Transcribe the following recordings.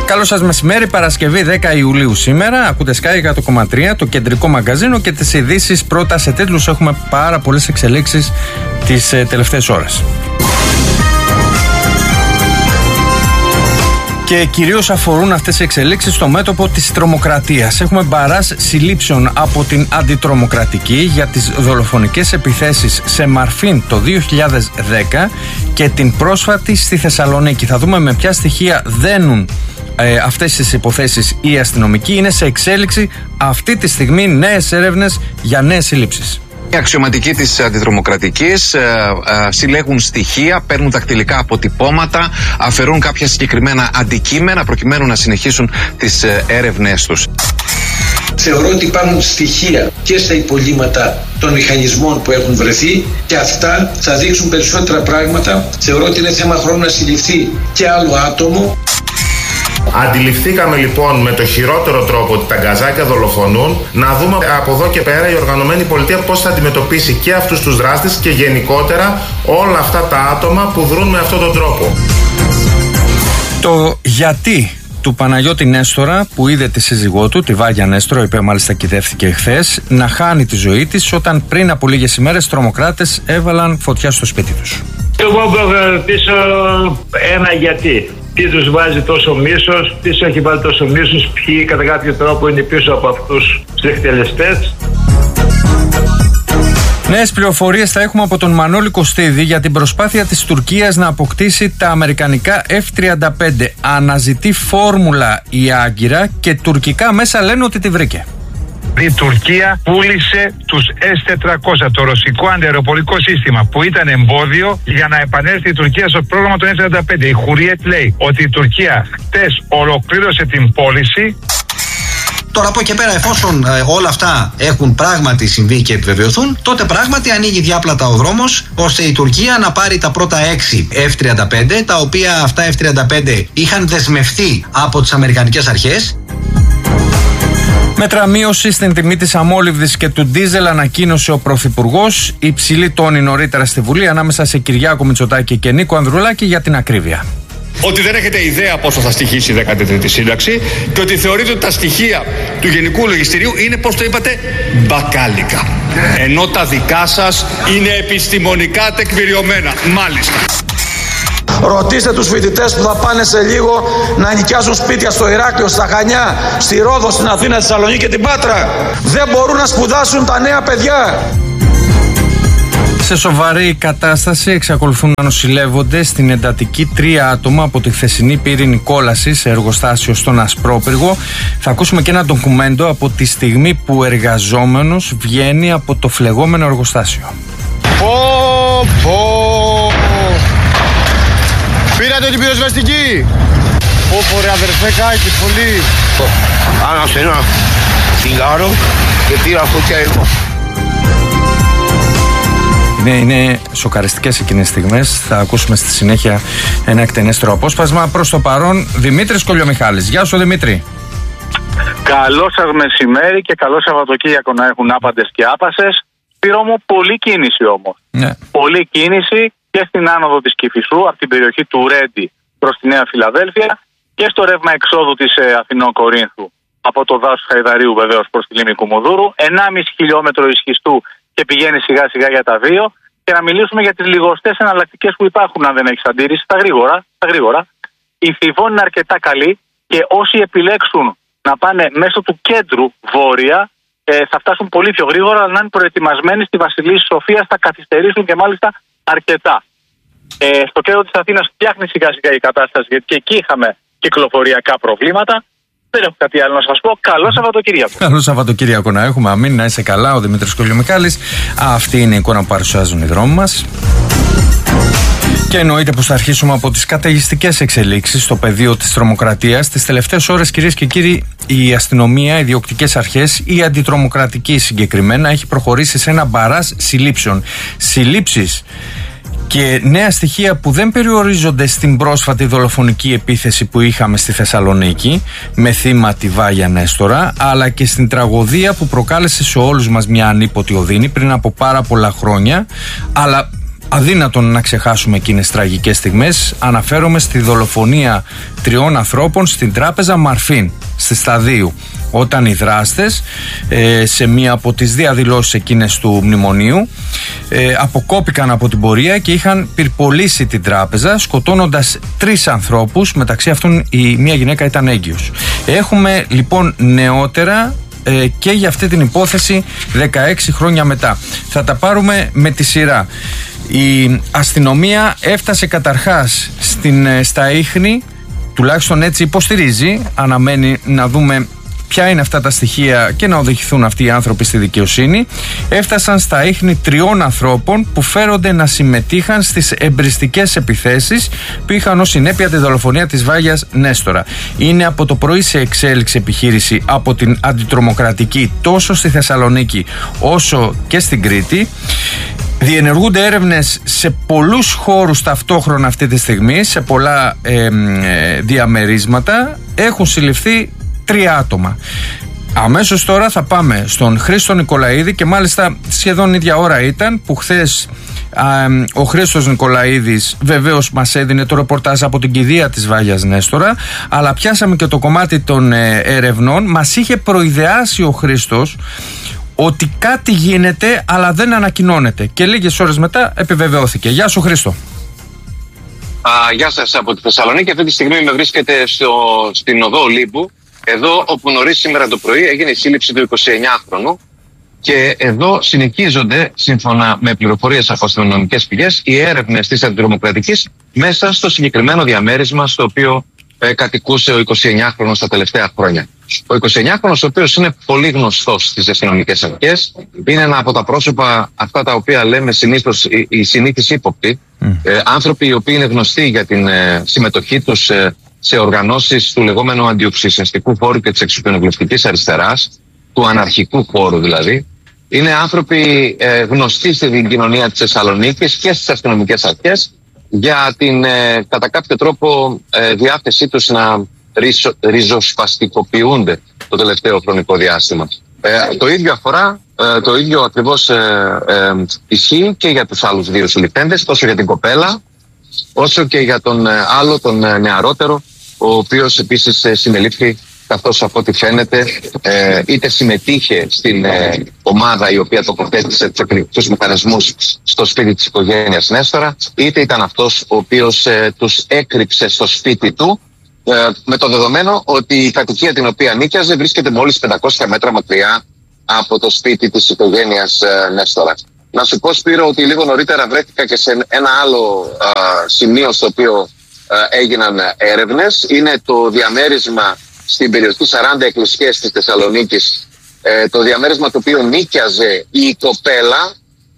Καλό σας μεσημέρι, Παρασκευή 10 Ιουλίου σήμερα. Ακούτε Sky 100,3, το κεντρικό μαγκαζίνο και τις ειδήσεις. Πρώτα σε τίτλους έχουμε πάρα πολλές εξελίξεις τις τελευταίες ώρες. Και κυρίως αφορούν αυτές οι εξελίξεις στο μέτωπο της τρομοκρατίας. Έχουμε μπαράζ συλλήψεων από την αντιτρομοκρατική για τις δολοφονικές επιθέσεις σε Μαρφίν το 2010 και την πρόσφατη στη Θεσσαλονίκη. Θα δούμε με ποια στοιχεία δένουν αυτές τις υποθέσεις οι αστυνομικοί. Είναι σε εξέλιξη αυτή τη στιγμή νέες έρευνες για νέες συλλήψεις. Οι αξιωματικοί της αντιτρομοκρατικής συλλέγουν στοιχεία, παίρνουν δακτυλικά αποτυπώματα, αφαιρούν κάποια συγκεκριμένα αντικείμενα προκειμένου να συνεχίσουν τις έρευνές τους. Θεωρώ ότι υπάρχουν στοιχεία και στα υπολείμματα των μηχανισμών που έχουν βρεθεί και αυτά θα δείξουν περισσότερα πράγματα. Θεωρώ ότι είναι θέμα χρόνου να συλληφθεί και άλλο άτομο. Αντιληφθήκαμε λοιπόν με το χειρότερο τρόπο ότι τα γκαζάκια δολοφονούν. Να δούμε από εδώ και πέρα η οργανωμένη πολιτεία πώς θα αντιμετωπίσει και αυτούς τους δράστες και γενικότερα όλα αυτά τα άτομα που δρούν με αυτόν τον τρόπο. Το γιατί του Παναγιώτη Νέστορα, που είδε τη σύζυγό του, τη Βάγια Νέστορα, η οποία μάλιστα κυδεύτηκε χθες, να χάνει τη ζωή της όταν πριν από λίγες ημέρες τρομοκράτες έβαλαν φωτιά στο σπίτι τους. Εγώ μπορώ να ρωτήσω ένα γιατί. Τι τους βάζει τόσο μίσος, τι σου έχει βάλει τόσο μίσος, ποιοι κατά κάποιο τρόπο είναι πίσω από αυτούς τους εκτελεστές. Νέες πληροφορίες θα έχουμε από τον Μανώλη Κωστίδη για την προσπάθεια της Τουρκίας να αποκτήσει τα αμερικανικά F-35. Αναζητεί φόρμουλα η Άγκυρα και τουρκικά μέσα λένε ότι τη βρήκε. Η Τουρκία πούλησε τους S-400, το ρωσικό αντιαεροπορικό σύστημα, που ήταν εμπόδιο για να επανέλθει η Τουρκία στο πρόγραμμα των F-35. Η Χουριέτ λέει ότι η Τουρκία χτες ολοκλήρωσε την πώληση. Τώρα από εκεί πέρα, εφόσον όλα αυτά έχουν πράγματι συμβεί και επιβεβαιωθούν, τότε πράγματι ανοίγει διάπλατα ο δρόμος ώστε η Τουρκία να πάρει τα πρώτα 6 F-35, τα οποία αυτά F-35 είχαν δεσμευτεί από τις αμερικανικές αρχές. Μέτρα μείωση στην τιμή της αμόλυβδης και του ντίζελ ανακοίνωσε ο Πρωθυπουργός. Υψηλή τόνη νωρίτερα στη Βουλή ανάμεσα σε Κυριάκο Μητσοτάκη και Νίκο Ανδρουλάκη για την ακρίβεια. Ότι δεν έχετε ιδέα πόσο θα στοιχήσει η 13η σύνταξη και ότι θεωρείτε ότι τα στοιχεία του Γενικού Λογιστηρίου είναι, πώς το είπατε, μπακάλικα. Ενώ τα δικά σας είναι επιστημονικά τεκμηριωμένα. Μάλιστα. Ρωτήστε τους φοιτητές που θα πάνε σε λίγο να νοικιάζουν σπίτια στο Ηράκλειο, στα Χανιά, στη Ρόδο, στην Αθήνα, τη Θεσσαλονίκη και την Πάτρα. Δεν μπορούν να σπουδάσουν τα νέα παιδιά. Σε σοβαρή κατάσταση εξακολουθούν να νοσηλεύονται στην εντατική 3 άτομα από τη χθεσινή πύρινη κόλαση σε εργοστάσιο στον Ασπρόπυργο. Θα ακούσουμε και ένα ντοκουμέντο από τη στιγμή που εργαζόμενος βγαίνει από το φλεγόμενο εργοστάσιο. Πήρατε την πυροσβεστική! Ω, ρε αδερφέ, κάηκε πολύ. Άναψε ένα τσιγάρο και πήρα φωτιά εγώ. Είναι σοκαριστικές εκείνες τις στιγμές. Θα ακούσουμε στη συνέχεια ένα εκτενέστερο απόσπασμα. Προς το παρόν, Δημήτρης Κολιομιχάλης. Γεια σου, Δημήτρη. Καλό σας μεσημέρι και καλό Σαββατοκύριακο να έχουν άπαντες και άπασες. Πήραμε πολλή κίνηση όμως. Ναι. Πολλή κίνηση και στην άνοδο της Κηφισού, από την περιοχή του Ρέντι προς τη Νέα Φιλαδέλφια και στο ρεύμα εξόδου της Αθηνών Κορίνθου από το δάσος Χαϊδαρίου βεβαίως προς τη λίμνη Κουμουνδούρου. 1,5 χιλιόμετρο ισχυστού και πηγαίνει σιγά σιγά για τα 2. Και να μιλήσουμε για τις λιγοστές εναλλακτικές που υπάρχουν, αν δεν έχεις αντίρρηση, τα γρήγορα. Η Θηβών είναι αρκετά καλή και όσοι επιλέξουν να πάνε μέσω του κέντρου βόρεια θα φτάσουν πολύ πιο γρήγορα, αλλά να είναι προετοιμασμένοι στη Βασιλής Σοφίας, θα καθυστερήσουν και μάλιστα αρκετά. Στο κέντρο της Αθήνας φτιάχνει σιγά σιγά η κατάσταση, γιατί και εκεί είχαμε κυκλοφοριακά προβλήματα. Δεν έχω κάτι άλλο να σας πω. Καλό Σαββατοκύριακο. Καλό Σαββατοκύριακο να έχουμε. Αμήν, να είσαι καλά. Ο Δημήτρης Κολιομιχάλης. Αυτή είναι η εικόνα που παρουσιάζουν οι δρόμοι μας. Και εννοείται πως θα αρχίσουμε από τις καταιγιστικές εξελίξεις στο πεδίο της τρομοκρατίας. Τις τελευταίες ώρες, κυρίες και κύριοι, η αστυνομία, οι διοκτικές αρχές, η αντιτρομοκρατική συγκεκριμένα, έχει προχωρήσει σε ένα μπαράζ συλλήψεων. Συλλήψεις και νέα στοιχεία που δεν περιορίζονται στην πρόσφατη δολοφονική επίθεση που είχαμε στη Θεσσαλονίκη με θύμα τη Βάγια Νέστορα, αλλά και στην τραγωδία που προκάλεσε σε όλους μας μια ανίποτη οδύνη πριν από πάρα πολλά χρόνια, αλλά αδύνατον να ξεχάσουμε εκείνες τις τραγικές στιγμές. Αναφέρομαι στη δολοφονία 3 ανθρώπων στην τράπεζα Μαρφίν στη Σταδίου, όταν οι δράστες σε μία από τις διαδηλώσεις εκείνες του μνημονίου αποκόπηκαν από την πορεία και είχαν πυρπολίσει την τράπεζα, σκοτώνοντας 3 ανθρώπους, μεταξύ αυτών μία γυναίκα ήταν έγκυος. Έχουμε λοιπόν νεότερα και για αυτή την υπόθεση 16 χρόνια μετά. Θα τα πάρουμε με τη σειρά. Η αστυνομία έφτασε καταρχάς στα ίχνη, τουλάχιστον έτσι υποστηρίζει, αναμένει να δούμε ποια είναι αυτά τα στοιχεία και να οδηγηθούν αυτοί οι άνθρωποι στη δικαιοσύνη. Έφτασαν στα ίχνη 3 ανθρώπων που φέρονται να συμμετείχαν στις εμπριστικές επιθέσεις που είχαν ως συνέπεια τη δολοφονία της Βάγιας Νέστορα. Είναι από το πρωί σε εξέλιξη επιχείρηση από την αντιτρομοκρατική τόσο στη Θεσσαλονίκη όσο και στην Κρήτη. Διενεργούνται έρευνες σε πολλούς χώρους ταυτόχρονα αυτή τη στιγμή, σε πολλά διαμερίσματα. Έχουν συλληφθεί 3 άτομα. Αμέσως τώρα θα πάμε στον Χρήστο Νικολαίδη και μάλιστα σχεδόν ίδια ώρα ήταν που χθες ο Χρήστος Νικολαίδης βεβαίως μας έδινε το ρεπορτάζ από την κηδεία της Βάγιας Νέστορα, αλλά πιάσαμε και το κομμάτι των ερευνών. Μας είχε προειδεάσει ο Χρήστος ότι κάτι γίνεται αλλά δεν ανακοινώνεται και λίγες ώρες μετά επιβεβαιώθηκε. Γεια σου Χρήστο. Γεια σας από τη Θεσσαλονίκη. Αυτή τη στιγμή με βρίσκεται στην οδό Ολύμπου, εδώ όπου νωρίς σήμερα το πρωί έγινε η σύλληψη του 29χρονου και εδώ συνεχίζονται, σύμφωνα με πληροφορίες από αστυνομικές πηγές, οι έρευνες της αντιτρομοκρατικής μέσα στο συγκεκριμένο διαμέρισμα στο οποίο κατοικούσε ο 29χρονος τα τελευταία χρόνια. Ο 29χρονος, ο οποίος είναι πολύ γνωστός στις αστυνομικές αρχές, είναι ένα από τα πρόσωπα αυτά τα οποία λέμε συνήθως οι συνήθεις ύποπτοι, άνθρωποι οι οποίοι είναι γνωστοί για την συμμετοχή τους σε οργανώσεις του λεγόμενου αντιοξυσιαστικού χώρου και της εξωπινοβουλευτικής αριστεράς, του αναρχικού χώρου δηλαδή. Είναι άνθρωποι γνωστοί στην κοινωνία της Θεσσαλονίκης και στις αστυνομικές αρχές για την κατά κάποιο τρόπο διάθεσή τους να ριζοσπαστικοποιούνται το τελευταίο χρονικό διάστημα. Το ίδιο αφορά, το ίδιο ακριβώς ισχύει και για τους άλλους 2 συλληφθέντες, τόσο για την κοπέλα όσο και για τον άλλο, τον νεαρότερο, ο οποίος επίσης συνελήφθη, καθώς από ό,τι φαίνεται είτε συμμετείχε στην ομάδα η οποία τοποθέτησε τους εκρηκτικούς μηχανισμούς στο σπίτι της οικογένειας Νέστορα, είτε ήταν αυτός ο οποίος τους έκρυψε στο σπίτι του, με το δεδομένο ότι η κατοικία την οποία νίκιαζε βρίσκεται μόλις 500 μέτρα μακριά από το σπίτι της οικογένειας Νέστορα. Να σου πω, Σπύρο, ότι λίγο νωρίτερα βρέθηκα και σε ένα άλλο σημείο στο οποίο έγιναν έρευνες. Είναι το διαμέρισμα στην περιοχή 40 Εκκλησίες της Θεσσαλονίκης, το διαμέρισμα το οποίο νίκιαζε η κοπέλα,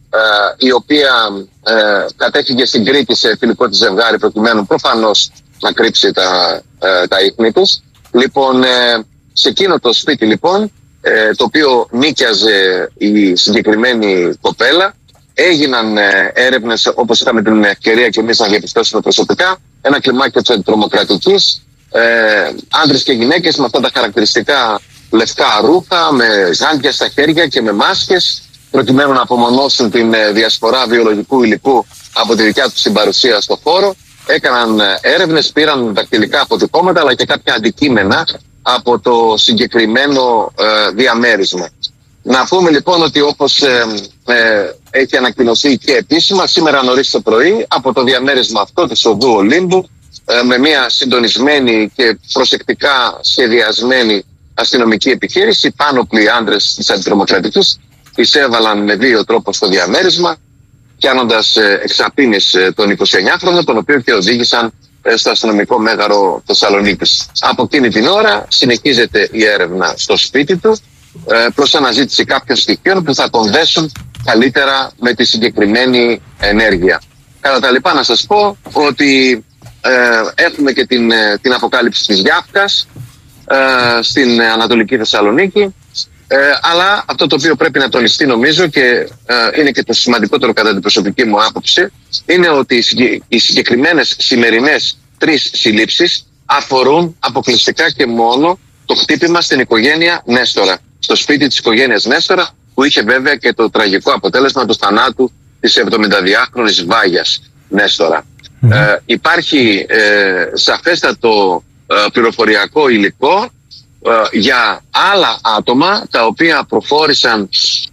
η οποία κατέφυγε στην Κρήτη σε φιλικό της ζευγάρι προκειμένου προφανώς να κρύψει τα ίχνη της. Λοιπόν, σε εκείνο το σπίτι λοιπόν, το οποίο νίκιαζε η συγκεκριμένη κοπέλα, έγιναν έρευνες, όπως είχαμε την ευκαιρία και εμείς να διαπιστώσουμε προσωπικά, ένα κλιμάκιο της αντιτρομοκρατικής, άντρες και γυναίκες με αυτά τα χαρακτηριστικά λευκά ρούχα, με γάντια στα χέρια και με μάσκες, προκειμένου να απομονώσουν την διασπορά βιολογικού υλικού από τη δικιά τους την παρουσία στο χώρο. Έκαναν έρευνες, πήραν δακτυλικά αποτυπώματα αλλά και κάποια αντικείμενα από το συγκεκριμένο διαμέρισμα. Να πούμε λοιπόν ότι όπως έχει ανακοινωθεί και επίσημα, σήμερα νωρίς το πρωί από το διαμέρισμα αυτό της οδού Ολύμπου, με μια συντονισμένη και προσεκτικά σχεδιασμένη αστυνομική επιχείρηση, πάνωπλοι άντρες της αντιτρομοκρατικής εισέβαλαν με 2 τρόπους στο διαμέρισμα, πιάνοντας εξαπίνης τον 29χρονο, τον οποίο και οδήγησαν στο αστυνομικό μέγαρο Θεσσαλονίκης. Από εκείνη την ώρα συνεχίζεται η έρευνα στο σπίτι του προς αναζήτηση κάποιων στοιχείων που θα τον δέσουν καλύτερα με τη συγκεκριμένη ενέργεια. Κατά τα λοιπά να σας πω ότι έχουμε και την αποκάλυψη της Γιάφκας στην Ανατολική Θεσσαλονίκη, αλλά αυτό το οποίο πρέπει να τονιστεί νομίζω και είναι και το σημαντικότερο κατά την προσωπική μου άποψη, είναι ότι οι συγκεκριμένες σημερινές 3 συλλήψεις αφορούν αποκλειστικά και μόνο το χτύπημα στην οικογένεια Νέστορα, στο σπίτι της οικογένειας Νέστορα, που είχε βέβαια και το τραγικό αποτέλεσμα του θανάτου της 72χρονης Βάγιας, Νέστορα. Υπάρχει σαφέστατο πληροφοριακό υλικό για άλλα άτομα τα οποία προφόρησαν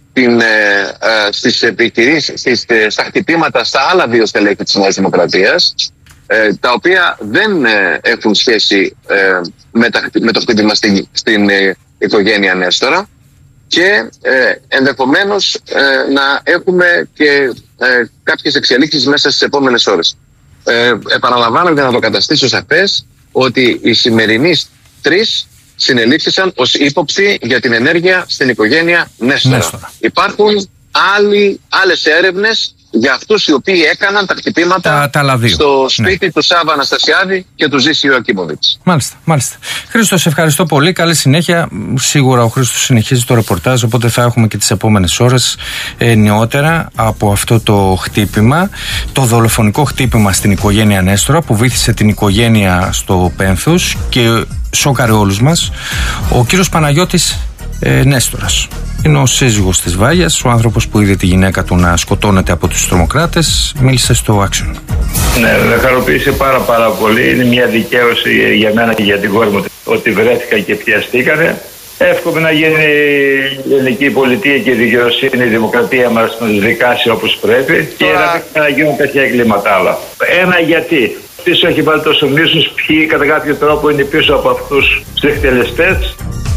στα χτυπήματα στα άλλα 2 στελέχη της Νέας Δημοκρατίας, τα οποία δεν έχουν σχέση με το χτύπημα στην οικογένεια Νέστορα, και ενδεχομένως να έχουμε και κάποιες εξελίξεις μέσα στις επόμενες ώρες. Επαναλαμβάνω για να το καταστήσω σαφές ότι οι σημερινοί 3 συνελήφθησαν ως ύποπτοι για την ενέργεια στην οικογένεια Νέστορα. Υπάρχουν άλλες έρευνες για αυτούς οι οποίοι έκαναν τα χτυπήματα στο σπίτι του Σάββα Αναστασιάδη και του Ζήση Ιωακίμοβιτς. Μάλιστα. Χρήστο, σε ευχαριστώ πολύ. Καλή συνέχεια. Σίγουρα ο Χρήστος συνεχίζει το ρεπορτάζ, οπότε θα έχουμε και τις επόμενες ώρες νεότερα από αυτό το χτύπημα, το δολοφονικό χτύπημα στην οικογένεια Νέστορα που βήθησε την οικογένεια στο πένθος και σόκαρε όλους μας. Ο κύριος Παναγιώτης Νέστορας είναι ο σύζυγος της Βάγιας, ο άνθρωπος που είδε τη γυναίκα του να σκοτώνεται από τους τρομοκράτες. Μίλησε στο Action. Ναι, με χαροποίησε πάρα πολύ. Είναι μια δικαίωση για μένα και για την κόρη μου ότι βρέθηκαν και πιαστήκανε. Εύχομαι να γίνει η ελληνική πολιτεία και η δικαιοσύνη, η δημοκρατία μας να τους δικάσει όπως πρέπει και να γίνουν τέτοια εγκλήματα άλλα. Ένα γιατί. Πίσω έχει βάλει τόσο μίσος, ποιοι κατά κάποιο τρόπο είναι πίσω από αυτούς τους εκτελεστές.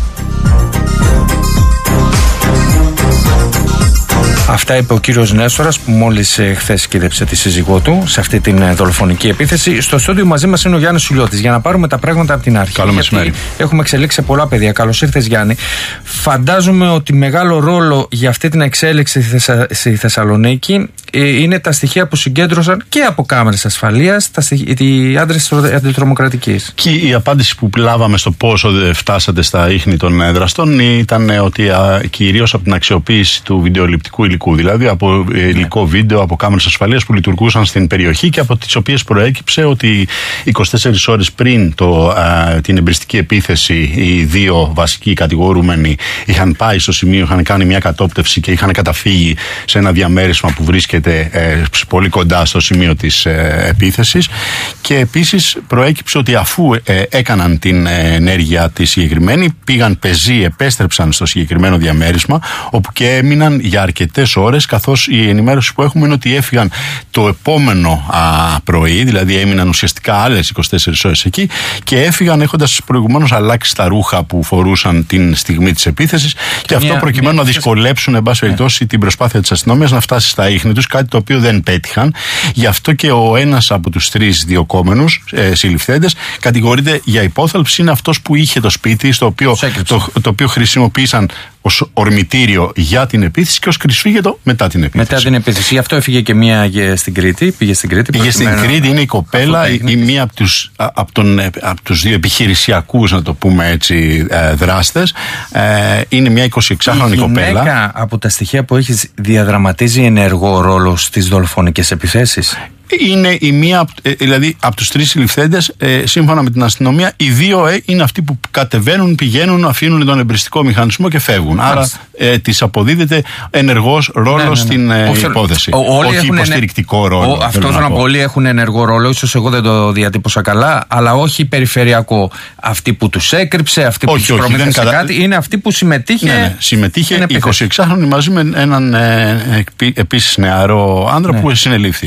Αυτά είπε ο κύριος Νέστορας που μόλις χθες κοίτεψε τη σύζυγό του σε αυτή την δολοφονική επίθεση. Στο στούντιο μαζί μας είναι ο Γιάννης Σουλιώτης για να πάρουμε τα πράγματα από την αρχή. Καλό μεσημέρι. Έχουμε εξελίξει σε πολλά πεδία. Καλώς ήρθες, Γιάννη. Φαντάζομαι ότι μεγάλο ρόλο για αυτή την εξέλιξη στη Θεσσαλονίκη είναι τα στοιχεία που συγκέντρωσαν και από κάμερες ασφαλείας οι άντρες της αντιτρομοκρατικής. Και η απάντηση που λάβαμε στο πόσο φτάσατε στα ίχνη των δραστών ήταν ότι κυρίως από την αξιοποίηση του βιντεοληπτικού υλικού, δηλαδή από υλικό βίντεο, από κάμερες ασφαλείας που λειτουργούσαν στην περιοχή και από τις οποίες προέκυψε ότι 24 ώρες πριν την εμπριστική επίθεση οι 2 βασικοί κατηγορούμενοι είχαν πάει στο σημείο, είχαν κάνει μια κατόπτευση και είχαν καταφύγει σε ένα διαμέρισμα που βρίσκεται πολύ κοντά στο σημείο της επίθεσης. Και επίσης προέκυψε ότι αφού έκαναν την ενέργεια τη συγκεκριμένη, πήγαν πεζοί, επέστρεψαν στο συγκεκριμένο διαμέρισμα, όπου και έμειναν για αρκετές ώρες, καθώς η ενημέρωση που έχουμε είναι ότι έφυγαν το επόμενο πρωί, δηλαδή έμειναν ουσιαστικά άλλες 24 ώρες εκεί και έφυγαν έχοντας προηγουμένως αλλάξει τα ρούχα που φορούσαν την στιγμή της επίθεσης και αυτό προκειμένου να δυσκολέψουν, εν πάση περιπτώσει, την προσπάθεια της αστυνομίας να φτάσει στα ίχνη τους, κάτι το οποίο δεν πέτυχαν. Γι' αυτό και ο ένας από τους 3 διωκόμενους συλληφθέντες κατηγορείται για υπόθαλψη. Είναι αυτός που είχε το σπίτι, το οποίο χρησιμοποίησαν ως ορμητήριο για την επίθεση και ως κρυσφύγετο μετά την επίθεση. Μετά την επίθεση. Γι' αυτό έφυγε και μία στην Κρήτη. Πήγε στην Κρήτη, είναι η κοπέλα, η μία από τους 2 επιχειρησιακούς, να το πούμε έτσι, δράστες. Είναι μια 26χρονη κοπέλα. Η γυναίκα, από τα στοιχεία που έχεις, διαδραματίζει ενεργό ρόλο στις δολοφονικές επιθέσεις. Είναι η μία, δηλαδή από τους 3 συλληφθέντες, σύμφωνα με την αστυνομία, οι 2 είναι αυτοί που κατεβαίνουν, πηγαίνουν, αφήνουν τον εμπριστικό μηχανισμό και φεύγουν. Άρα της αποδίδεται ενεργός ρόλο στην υπόθεση. Όχι υποστηρικτικό ρόλο. Αυτό θέλω να πω. Όλοι έχουν ενεργό ρόλο, ίσως εγώ δεν το διατύπωσα καλά, αλλά όχι περιφερειακό. Αυτοί που τους έκρυψε, αυτοί που τους προμήθευσε κάτι, είναι αυτοί που συμμετείχε. Ναι. Συμμετείχε 26χρονη μαζί με έναν επίσης νεαρό άντρα που συνελήφθη.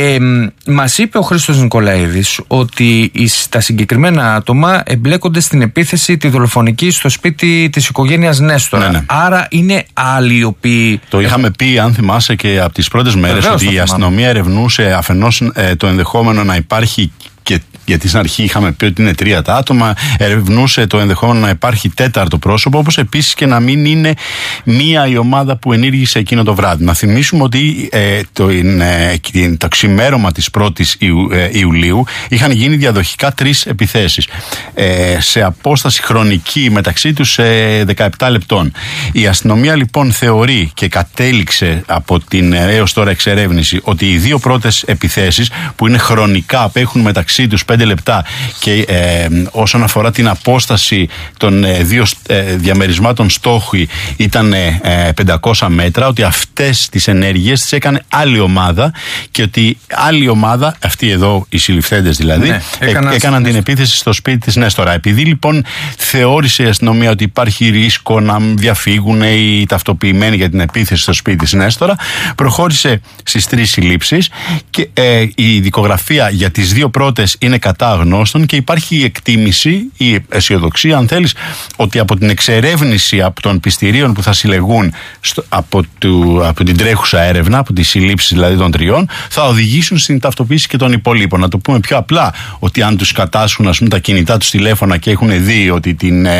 Μας είπε ο Χρήστος Νικολαίδης ότι τα συγκεκριμένα άτομα εμπλέκονται στην επίθεση τη δολοφονική στο σπίτι της οικογένειας Νέστορα. Ναι. Άρα είναι άλλοι οι οποίοι... Το είχαμε πει, αν θυμάσαι, και από τις πρώτες μέρες, ότι η αστυνομία ερευνούσε αφενός το ενδεχόμενο να υπάρχει, και γιατί στην αρχή είχαμε πει ότι είναι 3 τα άτομα, ερευνούσε το ενδεχόμενο να υπάρχει 4ο πρόσωπο, όπως επίσης και να μην είναι μία η ομάδα που ενήργησε εκείνο το βράδυ. Να θυμίσουμε ότι το ξημέρωμα της 1ης Ιουλίου είχαν γίνει διαδοχικά 3 επιθέσεις σε απόσταση χρονική μεταξύ τους 17 λεπτών. Η αστυνομία λοιπόν θεωρεί και κατέληξε από την έως τώρα εξερεύνηση ότι οι 2 πρώτες επιθέσεις, που είναι χρονικά, απέχουν μεταξύ τους 5 25 λεπτά και όσον αφορά την απόσταση των δύο διαμερισμάτων στόχοι ήταν 500 μέτρα, ότι αυτές τις ενέργειες τις έκανε άλλη ομάδα και ότι άλλη ομάδα, αυτοί εδώ οι συλληφθέντες δηλαδή, έκαναν την επίθεση στο σπίτι της Νέστορα. Επειδή λοιπόν θεώρησε η αστυνομία ότι υπάρχει ρίσκο να διαφύγουν οι ταυτοποιημένοι για την επίθεση στο σπίτι της Νέστορα, προχώρησε στις 3 συλλήψεις και η δικογραφία για τις 2 πρώτες είναι κατά αγνώστων και υπάρχει η εκτίμηση, η αισιοδοξία αν θέλεις, ότι από την εξερεύνηση από των πιστηρίων που θα συλλεγούν από την τρέχουσα έρευνα, από τις συλλήψεις δηλαδή των 3, θα οδηγήσουν στην ταυτοποίηση και των υπολείπων. Να το πούμε πιο απλά, ότι αν τους κατάσχουν ας πούμε τα κινητά τους τηλέφωνα και έχουν δει ότι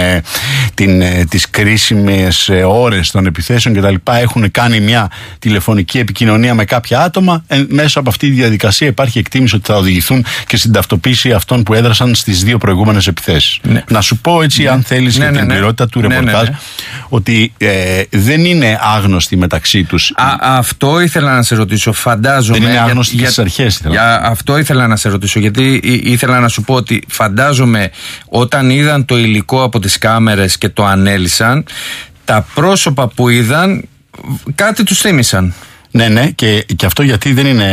τις κρίσιμες ώρες των επιθέσεων κτλ. Έχουν κάνει μια τηλεφωνική επικοινωνία με κάποια άτομα, μέσα από αυτή τη διαδικασία υπάρχει εκτίμηση ότι θα οδηγηθούν και στην ταυτοποίηση αυτών που έδρασαν στις 2 προηγούμενες επιθέσεις. Ναι. Να σου πω έτσι, αν θέλεις, για την πληρότητα του ρεπορτάζ, ότι δεν είναι άγνωστοι μεταξύ τους. Αυτό ήθελα να σε ρωτήσω. Φαντάζομαι. Δεν είναι άγνωστοι και στις αρχές. Αυτό ήθελα να σε ρωτήσω, γιατί ήθελα να σου πω ότι φαντάζομαι όταν είδαν το υλικό από τις κάμερες και το ανέλυσαν, τα πρόσωπα που είδαν κάτι τους θύμισαν. Ναι, και αυτό γιατί δεν είναι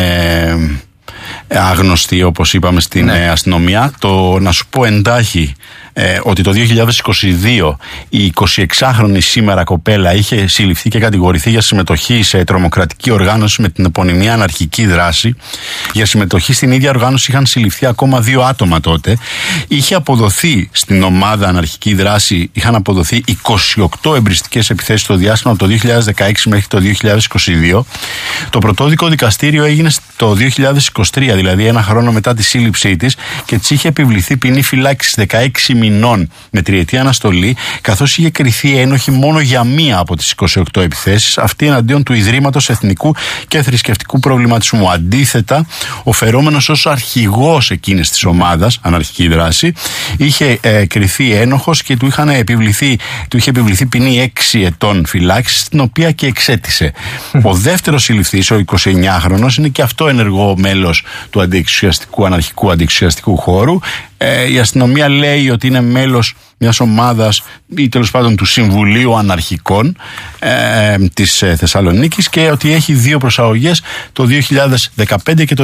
άγνωστοι όπως είπαμε στην αστυνομία. Το να σου πω εντάχει ότι το 2022 η 26χρονη σήμερα κοπέλα είχε συλληφθεί και κατηγορηθεί για συμμετοχή σε τρομοκρατική οργάνωση με την επωνυμία αναρχική δράση. Για συμμετοχή στην ίδια οργάνωση είχαν συλληφθεί ακόμα 2 άτομα τότε. Είχε αποδοθεί στην ομάδα αναρχική δράση, είχαν αποδοθεί 28 εμπριστικές επιθέσεις στο διάστημα από το 2016 μέχρι το 2022. Το πρωτόδικο δικαστήριο έγινε το 2023, δηλαδή 1 χρόνο μετά τη σύλληψή της, και της είχε επιβληθεί ποινή φυλάκισης 16 μηνών με 3ετή αναστολή, καθώς είχε κριθεί ένοχη μόνο για 1 από τις 28 επιθέσεις, αυτή εναντίον του Ιδρύματος Εθνικού και Θρησκευτικού Προβληματισμού. Αντίθετα, ο φερόμενος ως αρχηγός εκείνης της ομάδας, αναρχική δράση, είχε κριθεί ένοχος και του είχε επιβληθεί ποινή 6 ετών φυλάκισης, την οποία και εξέτησε. Ο δεύτερος συλληφθής, ο 29χρονος, είναι και αυτό ενεργό μέλος του αναρχικού αντιεξουσιαστικού χώρου. Η αστυνομία λέει ότι είναι μέλος μιας ομάδας ή τέλος πάντων του Συμβουλίου Αναρχικών της Θεσσαλονίκης και ότι έχει 2 προσαγωγές το 2015 και το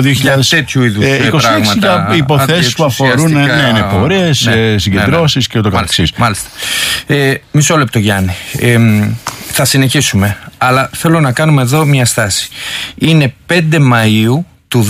2026 για υποθέσεις που αφορούν πορείες, συγκεντρώσεις και ούτω καθεξής. Μάλιστα. Μισό λεπτό, Γιάννη. Θα συνεχίσουμε, αλλά θέλω να κάνουμε εδώ μια στάση. Είναι 5 Μαΐου του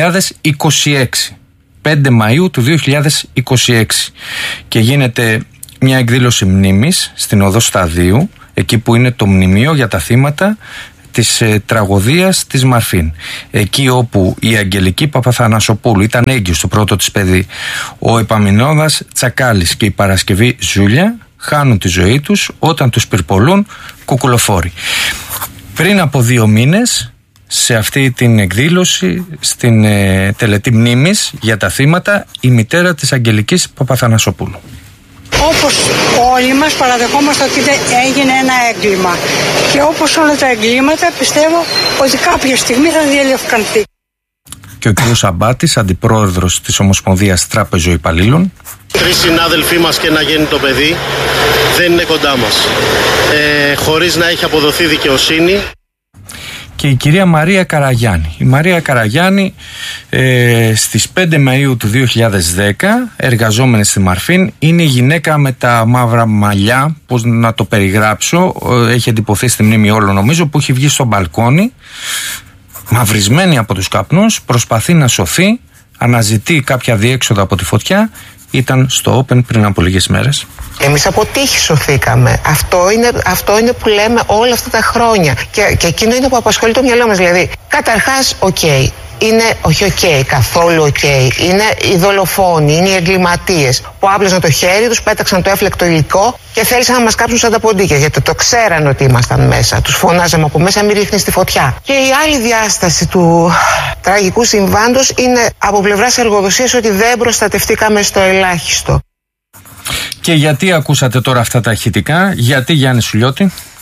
2026. 5 Μαΐου του 2026 και γίνεται μια εκδήλωση μνήμης στην Οδό Σταδίου, εκεί που είναι το μνημείο για τα θύματα της τραγωδίας της Μαρφίν, εκεί όπου η Αγγελική Παπαθανασοπούλου ήταν έγκυος στο πρώτο της παιδί, ο Επαμινώδας Τσακάλης και η Παρασκευή Ζούλια χάνουν τη ζωή τους όταν τους πυρπολούν κουκουλοφόροι. Πριν από 2 μήνες, σε αυτή την εκδήλωση, στην τελετή μνήμης για τα θύματα, η μητέρα της Αγγελικής Παπαθανασοπούλου. Όπως όλοι μας παραδεχόμαστε ότι έγινε ένα έγκλημα και όπως όλα τα εγκλήματα πιστεύω ότι κάποια στιγμή θα διελευκανθεί. Και ο κ. Σαμπάτης, αντιπρόεδρος της Ομοσπονδίας Τράπεζο-Υπαλλήλων. 3 συνάδελφοί μας και να γίνει το παιδί δεν είναι κοντά μας, χωρίς να έχει αποδοθεί δικαιοσύνη. Και η κυρία Μαρία Καραγιάννη. Η Μαρία Καραγιάννη στις 5 Μαΐου του 2010, εργαζόμενη στη Μαρφίν, είναι η γυναίκα με τα μαύρα μαλλιά, πώς να το περιγράψω, έχει εντυπωθεί στη μνήμη όλων νομίζω, που έχει βγει στο μπαλκόνι, μαυρισμένη από τους καπνούς, προσπαθεί να σωθεί, αναζητεί κάποια διέξοδο από τη φωτιά. Ήταν στο Open πριν από λίγες μέρες. Εμείς από τύχη σωθήκαμε. Αυτό είναι που λέμε όλα αυτά τα χρόνια. Και εκείνο είναι που απασχολεί το μυαλό μας. Δηλαδή, καταρχάς, είναι όχι καθόλου είναι οι δολοφόνοι, είναι οι εγκληματίες που άπλωσαν το χέρι τους, πέταξαν το έφλεκτο υλικό και θέλησαν να μας κάψουν σαν τα ποντίκια, γιατί το ξέραν ότι ήμασταν μέσα. Τους φωνάζαμε από μέσα, μην ρίχνεις τη φωτιά. Και η άλλη διάσταση του τραγικού συμβάντος είναι από πλευράς εργοδοσίας ότι δεν προστατευτήκαμε στο ελάχιστο. Και γιατί ακούσατε τώρα αυτά τα ηχητικά, γιατί, Γιάννη Σουλιώτη?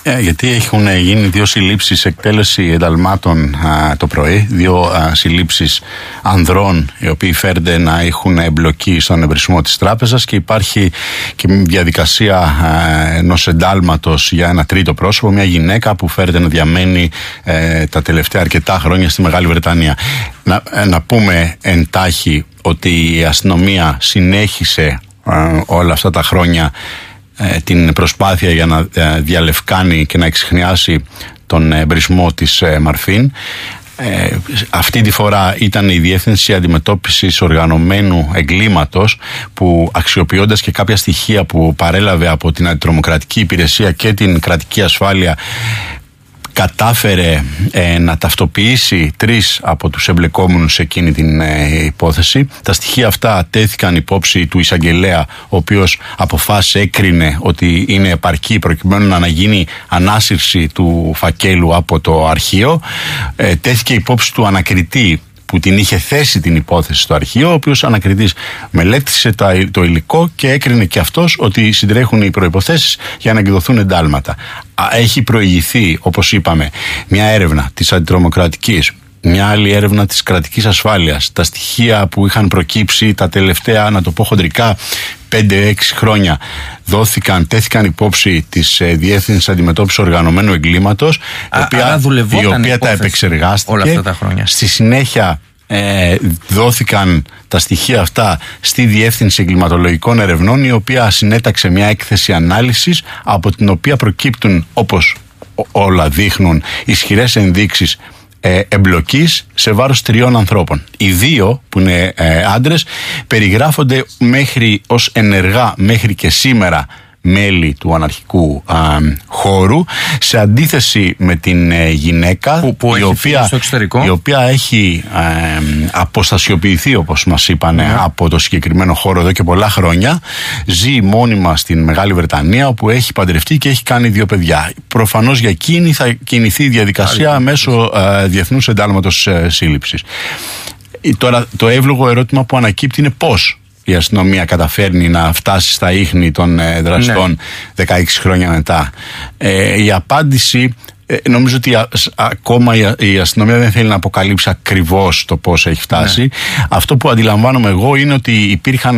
Γιατί έχουν γίνει 2 συλλήψεις εκτέλεση ενταλμάτων το πρωί, 2 συλλήψεις ανδρών οι οποίοι φέρνται να έχουν εμπλοκή στον εμπρισμό της τράπεζας και υπάρχει και διαδικασία ενός εντάλματος για ένα τρίτο πρόσωπο, μια γυναίκα που φέρνται να διαμένει τα τελευταία αρκετά χρόνια στη Μεγάλη Βρετανία. Να πούμε εντάχει ότι η αστυνομία συνέχισε όλα αυτά τα χρόνια την προσπάθεια για να διαλευκάνει και να εξιχνιάσει τον εμπρισμό της Μαρφίν. Αυτή τη φορά ήταν η Διεύθυνση Αντιμετώπισης Οργανωμένου Εγκλήματος που, αξιοποιώντας και κάποια στοιχεία που παρέλαβε από την Αντιτρομοκρατική Υπηρεσία και την Κρατική Ασφάλεια, κατάφερε να ταυτοποιήσει 3 από τους εμπλεκόμενους σε εκείνη την υπόθεση. Τα στοιχεία αυτά τέθηκαν υπόψη του εισαγγελέα, ο οποίος αποφάσισε, έκρινε ότι είναι επαρκή προκειμένου να αναγίνει ανάσυρση του φακέλου από το αρχείο. Τέθηκε υπόψη του ανακριτή που την είχε θέσει την υπόθεση στο αρχείο, ο οποίος ανακριτής μελέτησε το υλικό και έκρινε και αυτός ότι συντρέχουν οι προϋποθέσεις για να εκδοθούν εντάλματα. Έχει προηγηθεί, όπως είπαμε, μια έρευνα της αντιτρομοκρατικής, μια άλλη έρευνα της κρατικής ασφάλειας. Τα στοιχεία που είχαν προκύψει τα τελευταία, να το πω χοντρικά, 5-6 χρόνια τέθηκαν υπόψη της Διεύθυνσης Αντιμετώπισης Οργανωμένου Εγκλήματος, η οποία τα επεξεργάστηκε όλα αυτά τα χρόνια. Στη συνέχεια δόθηκαν τα στοιχεία αυτά στη Διεύθυνση Εγκληματολογικών Ερευνών, η οποία συνέταξε μια έκθεση ανάλυσης από την οποία προκύπτουν, όπως όλα δείχνουν, ισχυρές ενδείξεις εμπλοκής σε βάρος 3 ανθρώπων. Οι 2 που είναι άντρες περιγράφονται ως ενεργά μέχρι και σήμερα μέλη του αναρχικού χώρου, σε αντίθεση με την γυναίκα η οποία έχει αποστασιοποιηθεί, όπως μας είπανε, από το συγκεκριμένο χώρο εδώ και πολλά χρόνια. Ζει μόνιμα στην Μεγάλη Βρετανία, όπου έχει παντρευτεί και έχει κάνει 2 παιδιά. Προφανώς για εκείνη θα κινηθεί η διαδικασία μέσω διεθνούς εντάλματος σύλληψης. Τώρα το εύλογο ερώτημα που ανακύπτει είναι πώς η αστυνομία καταφέρνει να φτάσει στα ίχνη των δραστών 16 χρόνια μετά. Η απάντηση, νομίζω ότι ακόμα η αστυνομία δεν θέλει να αποκαλύψει ακριβώς το πώς έχει φτάσει. Αυτό που αντιλαμβάνομαι εγώ είναι ότι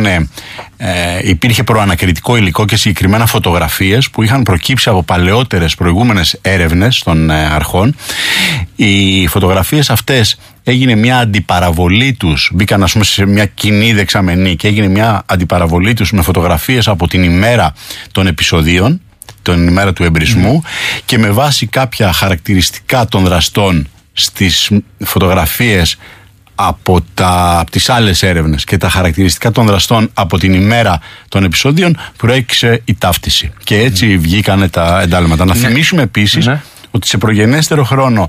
υπήρχε προανακριτικό υλικό και συγκεκριμένα φωτογραφίες που είχαν προκύψει από παλαιότερες προηγούμενες έρευνες των αρχών. Οι φωτογραφίες αυτές έγινε μια αντιπαραβολή τους, μπήκαν ας πούμε σε μια κοινή δεξαμενή και έγινε μια αντιπαραβολή τους με φωτογραφίες από την ημέρα των επεισοδίων, την ημέρα του εμπρισμού, και με βάση κάποια χαρακτηριστικά των δραστών στις φωτογραφίες από τις άλλες έρευνες και τα χαρακτηριστικά των δραστών από την ημέρα των επεισοδίων, προέκυψε η ταύτιση και έτσι βγήκανε τα εντάλματα. Να θυμίσουμε επίσης ότι σε προγενέστερο χρόνο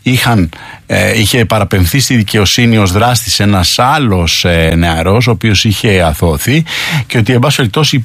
είχε παραπεμφθεί στη δικαιοσύνη ως δράστης ένας άλλος νεαρός, ο οποίος είχε αθωωωθεί, και ότι εν πάση περιπτώσει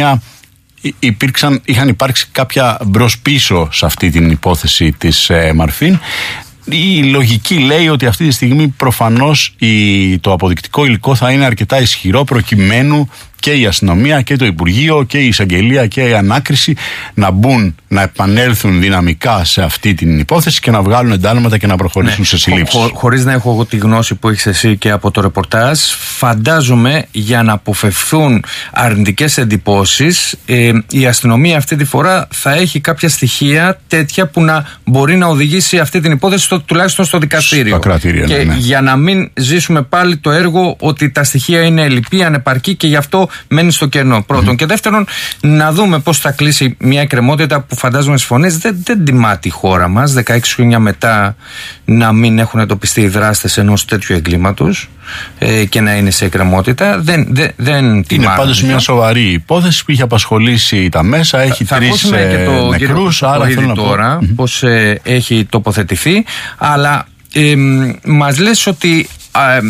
είχαν υπάρξει κάποια μπρος πίσω σε αυτή την υπόθεση της Μαρφίν. Η λογική λέει ότι αυτή τη στιγμή προφανώς το αποδεικτικό υλικό θα είναι αρκετά ισχυρό προκειμένου και η αστυνομία και το Υπουργείο και η εισαγγελία και η ανάκριση να επανέλθουν δυναμικά σε αυτή την υπόθεση και να βγάλουν εντάλματα και να προχωρήσουν σε συλλήψεις. Χωρίς να έχω εγώ τη γνώση που έχεις εσύ και από το ρεπορτάζ, φαντάζομαι για να αποφευθούν αρνητικές εντυπώσεις, η αστυνομία αυτή τη φορά θα έχει κάποια στοιχεία τέτοια που να μπορεί να οδηγήσει αυτή την υπόθεση τουλάχιστον στο δικαστήριο. Στο κρατήριο, και για να μην ζήσουμε πάλι το έργο ότι τα στοιχεία είναι ελλειπή, ανεπαρκή και γι' αυτό μένει στο κενό. Πρώτον. Και δεύτερον, να δούμε πώς θα κλείσει μια εκκρεμότητα που φαντάζομαι συμφωνείς δεν τιμά τη χώρα μας 16 χρόνια μετά να μην έχουν εντοπιστεί οι δράστες ενός τέτοιου εγκλήματος και να είναι σε εκκρεμότητα. Δεν είναι πάντως μια σοβαρή υπόθεση που είχε απασχολήσει τα μέσα, έχει 3 νεκρούς. Άρα θέλω να πω τώρα πώς έχει τοποθετηθεί, αλλά μας λες ότι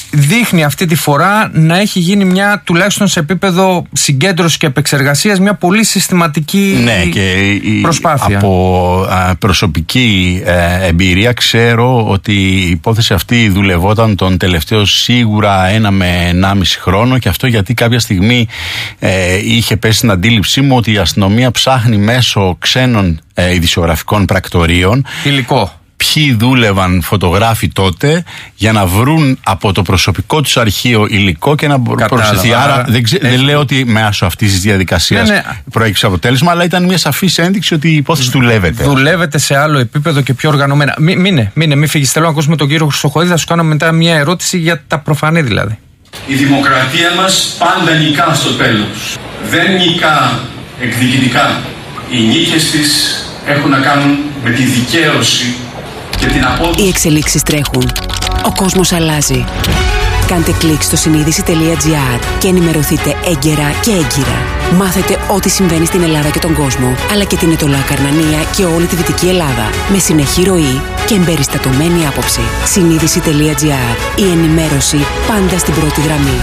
δείχνει αυτή τη φορά να έχει γίνει μια, τουλάχιστον σε επίπεδο συγκέντρωσης και επεξεργασίας, μια πολύ συστηματική προσπάθεια. Από προσωπική εμπειρία ξέρω ότι η υπόθεση αυτή δουλευόταν τον τελευταίο σίγουρα 1 με 1,5 χρόνο, και αυτό γιατί κάποια στιγμή είχε πέσει στην αντίληψή μου ότι η αστυνομία ψάχνει μέσω ξένων ειδησιογραφικών πρακτορείων υλικό. Ποιοι δούλευαν φωτογράφοι τότε, για να βρουν από το προσωπικό τους αρχείο υλικό και να προσθεθεί. Άρα δεν λέω ότι μέσω αυτής της διαδικασίας προέκυψε αποτέλεσμα, αλλά ήταν μια σαφής ένδειξη ότι η υπόθεση δουλεύεται. Δουλεύεται σε άλλο επίπεδο και πιο οργανωμένα. Μην φύγεις. Θέλω να ακούσουμε τον κύριο Χρυσοχοίδη, θα σου κάνω μετά μια ερώτηση για τα προφανή δηλαδή. Η δημοκρατία μας πάντα νικά στο τέλος. Δεν νικά εκδικητικά. Οι νίκες της έχουν να κάνουν με τη δικαίωση. Οι εξελίξεις τρέχουν. Ο κόσμος αλλάζει. Κάντε κλικ στο συνείδηση.gr και ενημερωθείτε έγκαιρα και έγκυρα. Μάθετε ό,τι συμβαίνει στην Ελλάδα και τον κόσμο, αλλά και την Αιτωλοακαρνανία και όλη τη Δυτική Ελλάδα. Με συνεχή ροή και εμπεριστατωμένη άποψη. Συνείδηση.gr. Η ενημέρωση πάντα στην πρώτη γραμμή.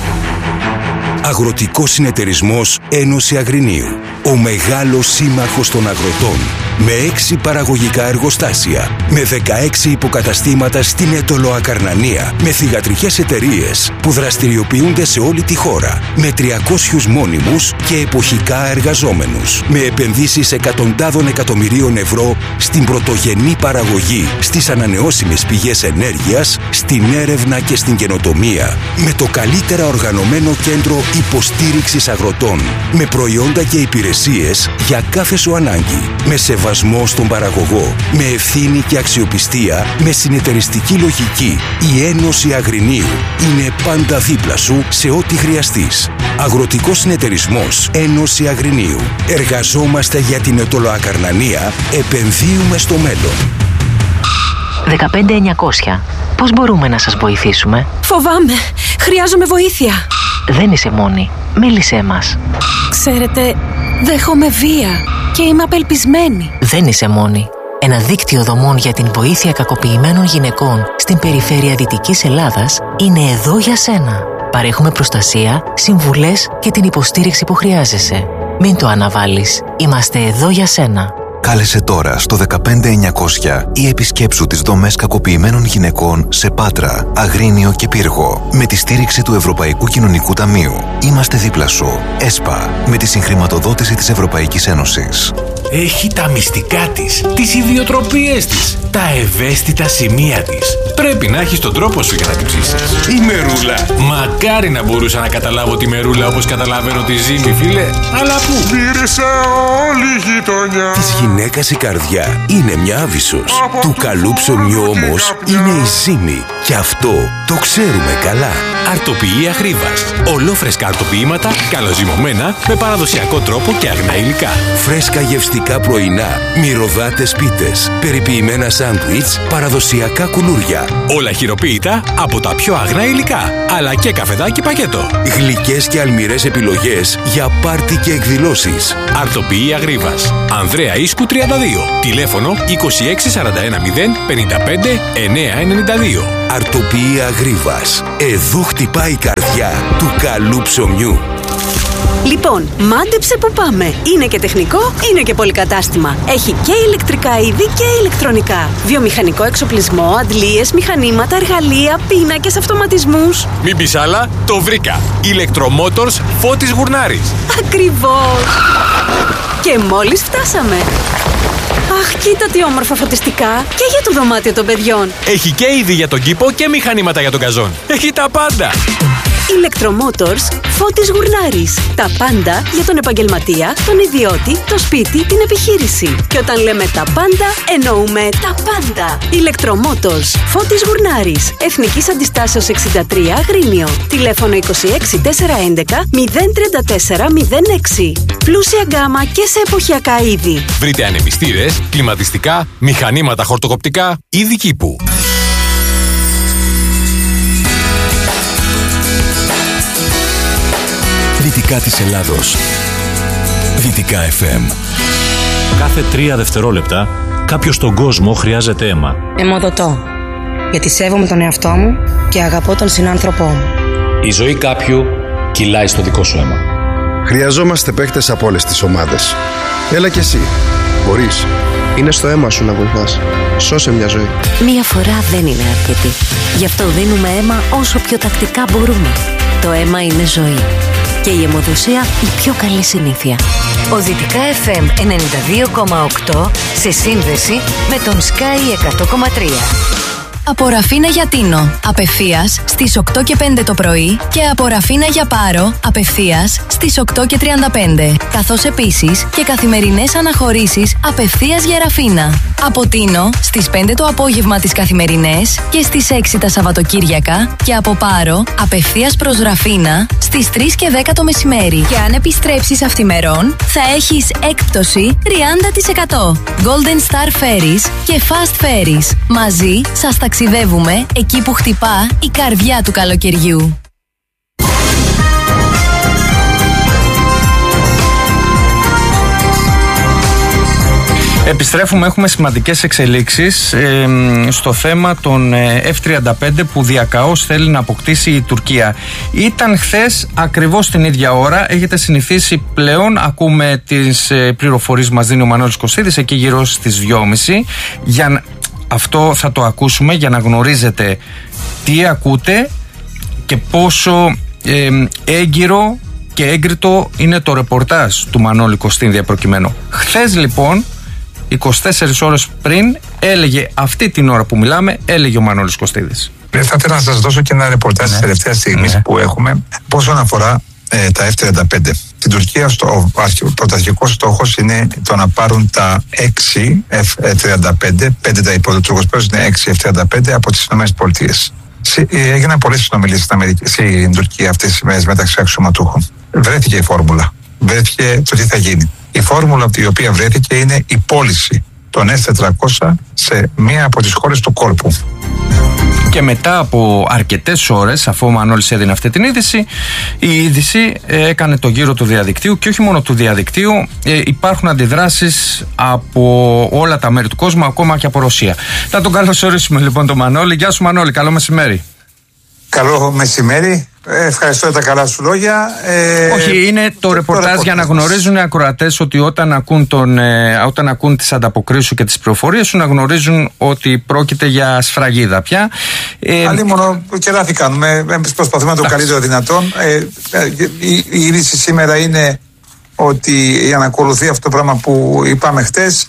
Αγροτικός Συνεταιρισμός Ένωση Αγρινίου. Ο μεγάλος σύμμαχος των αγροτών. Με 6 παραγωγικά εργοστάσια. Με 16 υποκαταστήματα στην Αιτωλοακαρνανία. Με θυγατρικές εταιρείες που δραστηριοποιούνται σε όλη τη χώρα. Με 300 μόνιμους και εποχικά εργαζόμενους. Με επενδύσεις εκατοντάδων εκατομμυρίων ευρώ στην πρωτογενή παραγωγή, στις ανανεώσιμες πηγές ενέργειας, στην έρευνα και στην καινοτομία. Με το καλύτερα οργανωμένο κέντρο υποστήριξης αγροτών. Με προϊόντα και υπηρεσίες για κάθε σου ανάγκη. Με σεβασμό στον παραγωγό. Με ευθύνη και αξιοπιστία. Με συνεταιριστική λογική. Η Ένωση Αγρινίου είναι πάντα δίπλα σου σε ό,τι χρειαστείς. Αγροτικός Συνεταιρισμός Ένωση Αγρινίου. Εργαζόμαστε για την Αιτωλοακαρνανία. Επενδύουμε στο μέλλον. 15900. Πώς μπορούμε να σας βοηθήσουμε? Φοβάμαι. Χρειάζομαι βοήθεια. Δεν είσαι μόνη. Μίλησέ μας. Ξέρετε, δέχομαι βία και είμαι απελπισμένη. Δεν είσαι μόνη. Ένα δίκτυο δομών για την βοήθεια κακοποιημένων γυναικών στην περιφέρεια Δυτικής Ελλάδας είναι εδώ για σένα. Παρέχουμε προστασία, συμβουλές και την υποστήριξη που χρειάζεσαι. Μην το αναβάλεις. Είμαστε εδώ για σένα. Κάλεσε τώρα στο 15900 ή επισκέψου τις δομές κακοποιημένων γυναικών σε Πάτρα, Αγρίνιο και Πύργο. Με τη στήριξη του Ευρωπαϊκού Κοινωνικού Ταμείου. Είμαστε δίπλα σου. ΕΣΠΑ. Με τη συγχρηματοδότηση της Ευρωπαϊκής Ένωσης. Έχει τα μυστικά της, τις ιδιοτροπίες της, τα ευαίσθητα σημεία της. Πρέπει να έχεις τον τρόπο σου για να την ψήσεις. Η Μερούλα. Μακάρι να μπορούσα να καταλάβω τη Μερούλα όπως καταλαβαίνω τη Ζήμη, φίλε. Αλλά πού? Μύρισε όλη η γειτονιά. Της γυναίκας η καρδιά είναι μια άβυσσος. Του καλού ψωμιού όμως είναι η Ζήμη. Και αυτό το ξέρουμε καλά. Αρτοποιή Αγρίβας. Ολόφρεσκα αρτοποιήματα, καλοζυμωμένα, με παραδοσιακό τρόπο και αγνά υλικά. Φρέσκα γευστικά πρωινά, μυρωδάτες πίτες, περιποιημένα σάντουιτς, παραδοσιακά κουλούρια. Όλα χειροποίητα από τα πιο αγνά υλικά, αλλά και καφεδάκι πακέτο. Γλυκές και αλμυρές επιλογές για πάρτι και εκδηλώσεις. Αρτοποιή Αγρίβας. Ανδρέα Ίσκου 32. Τηλέφωνο 26410 55 992. Αρτοποιή Αγρίβας. Εδώ χτυπάει η καρδιά του καλού ψωμιού. Λοιπόν, μάντεψε που πάμε. Είναι και τεχνικό, είναι και πολυκατάστημα. Έχει και ηλεκτρικά είδη και ηλεκτρονικά. Βιομηχανικό εξοπλισμό, αντλίες, μηχανήματα, εργαλεία, πίνακες, αυτοματισμούς. Μην πεις άλλα, το βρήκα. Electromotors Φώτης Γουρνάρης. Ακριβώς. Και μόλις φτάσαμε. Αχ, κοίτα τι όμορφα φωτιστικά. Και για το δωμάτιο των παιδιών. Έχει και είδη για τον κήπο και μηχανήματα για τον καζόν. Έχει τα πάντα. Electromotors Φώτης Γουρνάρης. Τα πάντα για τον επαγγελματία, τον ιδιώτη, το σπίτι, την επιχείρηση. Και όταν λέμε τα πάντα, εννοούμε τα πάντα. Electromotors Φώτης Γουρνάρης. Εθνικής Αντιστάσεως 63 Αγρίνιο. Τηλέφωνο 26 411 034 06. Πλούσια γκάμα και σε εποχιακά είδη. Βρείτε ανεμιστήρες, κλιματιστικά, μηχανήματα χορτοκοπτικά, είδη κήπου. Δυτικά της Ελλάδος. Δυτικά FM. Κάθε 3 δευτερόλεπτα κάποιος στον κόσμο χρειάζεται αίμα. Αιμοδοτό. Γιατί σέβομαι τον εαυτό μου και αγαπώ τον συνάνθρωπό μου. Η ζωή κάποιου κυλάει στο δικό σου αίμα. Χρειαζόμαστε παίκτες από όλες τις ομάδες. Έλα κι εσύ. Μπορείς. Είναι στο αίμα σου να βοηθάς. Σώσε μια ζωή. Μία φορά δεν είναι αρκετή. Γι' αυτό δίνουμε αίμα όσο πιο τακτικά μπορούμε. Το αίμα είναι ζωή. Και η αιμοδοσία η πιο καλή συνήθεια. Ο Δυτικά FM 92,8 σε σύνδεση με τον Sky 100,3. Από Ραφίνα για Τίνο, απευθείας στις 8 και 5 το πρωί και από Ραφίνα για Πάρο, απευθείας στις 8 και 35. Καθώς επίσης και καθημερινές αναχωρήσεις απευθείας για Ραφίνα. Από Τίνο στις 5 το απόγευμα τις καθημερινές και στις 6 τα Σαββατοκύριακα και από Πάρο απευθείας προς Ραφίνα στις 3 και 10 το μεσημέρι. Και αν επιστρέψεις αυθημερών θα έχεις έκπτωση 30%. Golden Star Ferries και Fast Ferries. Μαζί σας ταξιδεύουμε εκεί που χτυπά η καρδιά του καλοκαιριού. Επιστρέφουμε, έχουμε σημαντικές εξελίξεις στο θέμα των F-35 που διακαώς θέλει να αποκτήσει η Τουρκία. Ήταν χθες ακριβώς την ίδια ώρα, έχετε συνηθίσει πλέον, ακούμε τις πληροφορίες που μας δίνει ο Μανώλης Κωστίδης εκεί γύρω στις 2.30. Αυτό θα το ακούσουμε για να γνωρίζετε τι ακούτε και πόσο έγκυρο και έγκριτο είναι το ρεπορτάζ του Μανώλη Κωστίδη προκειμένου. Χθες λοιπόν, 24 ώρες πριν, έλεγε αυτή την ώρα που μιλάμε, έλεγε ο Μανώλης Κωστίδης. Θα ήθελα να σας δώσω και ένα ρεπορτάζ της τελευταίας στιγμής που έχουμε όσον αφορά τα F-35. Στην Τουρκία ο πρωταρχικός στόχος είναι το να πάρουν τα 6 F-35, 5 τα υποτουρκοσπέρους είναι 6 F-35 από τις ΗΠΑ. Έγιναν πολλές συνομιλίες στην Τουρκία αυτές τις μέρες μεταξύ αξιωματούχων. Βρέθηκε η φόρμουλα. Βρέθηκε το τι θα γίνει. Η φόρμουλα η οποία βρέθηκε είναι η πώληση των S-400 σε μία από τις χώρες του κόλπου. Και μετά από αρκετές ώρες, αφού ο Μανώλης έδινε αυτή την είδηση, η είδηση έκανε το γύρο του διαδικτύου και όχι μόνο του διαδικτύου, υπάρχουν αντιδράσεις από όλα τα μέρη του κόσμου, ακόμα και από Ρωσία. Θα τον καλωσορίσουμε λοιπόν τον Μανώλη. Γεια σου Μανώλη, καλό μεσημέρι. Καλό μεσημέρι. Ευχαριστώ για τα καλά σου λόγια. Όχι, είναι το ρεπορτάζ για να γνωρίζουν οι ακροατές ότι όταν ακούν τις ανταποκρίσεις σου και τις πληροφορίες σου, να γνωρίζουν ότι πρόκειται για σφραγίδα πια. Αλλή μόνο και λάθη κάνουμε. Εμείς προσπαθούμε να το καλύτερο δυνατόν. Η είδηση σήμερα είναι ότι για να ακολουθεί αυτό το πράγμα που είπαμε χτες,